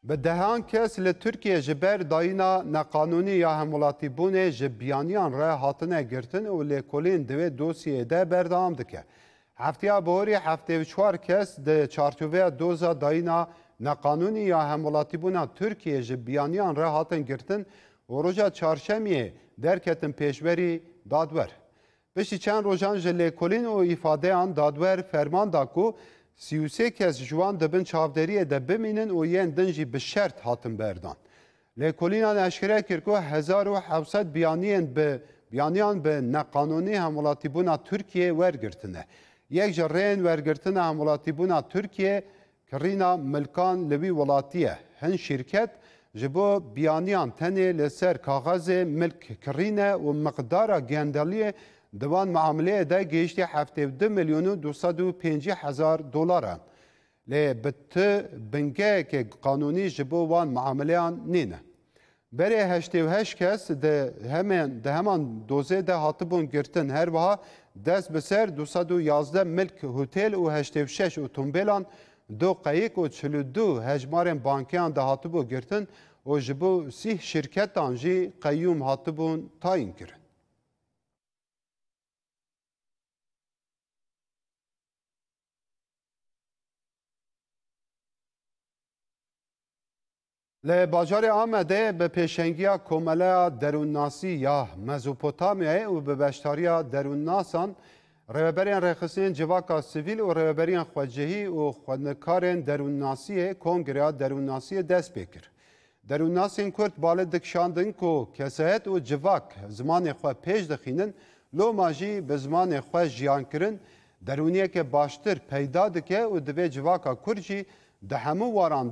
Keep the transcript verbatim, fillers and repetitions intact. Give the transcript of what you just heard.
به دهان کس ل ترکیه جبر داینا نقانونی یا همولاتی بونه جبیانیان را هاتنه گرتن و لیکولین دوی دوسیه ده بردام دکه. هفتیا بوری هفته و چوار کس ده چارچوبه دوزا داینا نقانونی یا همولاتی بونه ترکیه جبیانیان را هاتن گرتن و روژا چارشمیه درکتن پیشوری دادور. بشی چند روژان جلیکولین و ifade آن دادور فرمان داکو سی و سه کس جوان دبن چاودریه ده بمینن و ین دنجی به شرط هاتن بردان. لیکولینان اشکره کرکو هزار و هفتصد بیانیان به بیانیان به نقانونی همولاتی بونا ترکیه ورگرتنه. یک جرین ورگرتنه همولاتی بونا ترکیه کرینا ملکان لوی ولاتیه. هن شرکت جبو بیانیان تنه لسر کاغذ ملک کرینه و مقدار گندالیه دوان معامله ده گیشتی هفته دو میلیون و دوصد و پنجاه هزار دلار. لی بت بنگه که قانونی جبو وان معامله آن نینه. بری هشته و هشت کس ده همان ده همان دوزه ده هاتبون گرتن هر وها دست بسر دوصد و یازده ملک هتل و هشته و شش اتومبیلان دو قیق و چلو دو هجمارن بانکیان ده هاتبون گرتن و جبو سی شرکت آنجی قیوم هاتبون تاین کرن. لی باجار آمده به پیشنگی کومله درونناسی یا مزوپوتامیا و به بشتاریا درونناسان رهبرین رخصین جواکا سیویل و رهبرین خواجهی و خودنکارین درونناسی کنگره درونناسی دست بکر. درونناسین کرد بالا دکشاندن که کسایت و جواک زمان خواه پیش دخینن لو ماجی به زمان خواه جیان کرن درونیه که باشتر پیدا دکه و دوی جواکا کرجی ده همو واران